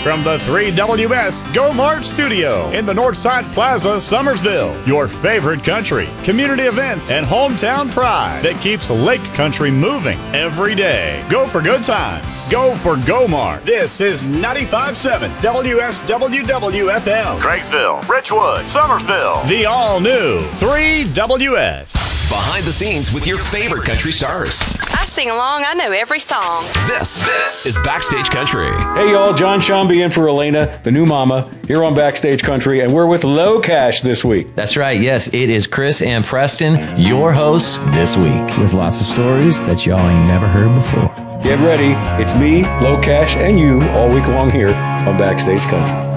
from the 3WS Go Mart Studio in the Northside Plaza, Summersville. Your favorite country, community events, and hometown pride that keeps Lake Country moving every day. Go for good times. Go for Go Mart. This is 95.7 WSWW-FM. Craigsville, Richwood, Summersville. The all-new 3WS. Behind the scenes with your favorite country stars. I sing along. I know every song. This is Backstage Country. Hey y'all, John Shambi in for Elena, the new mama, here on Backstage Country, and we're with Low Cash this week. That's right, yes, it is Chris and Preston, your hosts this week. With lots of stories that y'all ain't never heard before. Get ready, it's me, Low Cash, and you all week long here on Backstage Country.